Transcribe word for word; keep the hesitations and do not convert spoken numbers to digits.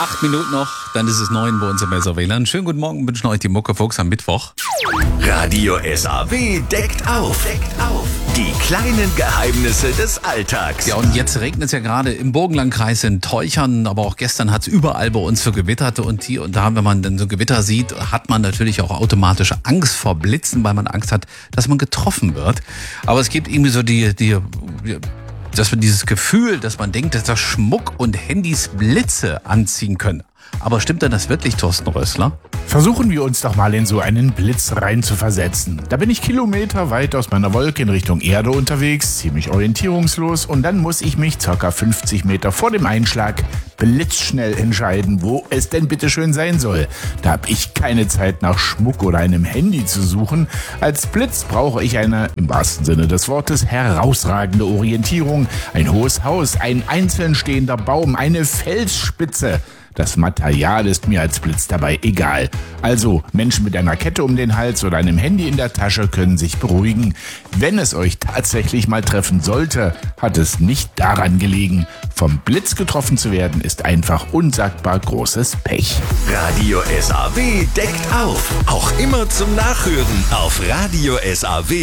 Acht Minuten noch, dann ist es neun bei uns im S A W Land. Schönen guten Morgen, wünschen euch die Muckefuchs am Mittwoch. Radio S A W deckt auf. Deckt auf. Die kleinen Geheimnisse des Alltags. Ja, und jetzt regnet es ja gerade im Burgenlandkreis in Teuchern, aber auch gestern hat es überall bei uns so gewittert. Und hier und da, wenn man dann so Gewitter sieht, hat man natürlich auch automatisch Angst vor Blitzen, weil man Angst hat, dass man getroffen wird. Aber es gibt irgendwie so die, die, die dass man dieses Gefühl, dass man denkt, dass das Schmuck und Handys Blitze anziehen können. Aber stimmt denn das wirklich, Thorsten Rössler? Versuchen wir uns doch mal in so einen Blitz rein zu versetzen. Da bin ich kilometerweit aus meiner Wolke in Richtung Erde unterwegs, ziemlich orientierungslos, und dann muss ich mich ca. fünfzig Meter vor dem Einschlag blitzschnell entscheiden, wo es denn bitte schön sein soll. Da habe ich keine Zeit, nach Schmuck oder einem Handy zu suchen. Als Blitz brauche ich eine, im wahrsten Sinne des Wortes, herausragende Orientierung. Ein hohes Haus, ein einzeln stehender Baum, eine Felsspitze. Das Material ist mir als Blitz dabei egal. Also, Menschen mit einer Kette um den Hals oder einem Handy in der Tasche können sich beruhigen. Wenn es euch tatsächlich mal treffen sollte, hat es nicht daran gelegen. Vom Blitz getroffen zu werden, ist einfach unsagbar großes Pech. Radio S A W deckt auf. Auch immer zum Nachhören auf Radio S A W.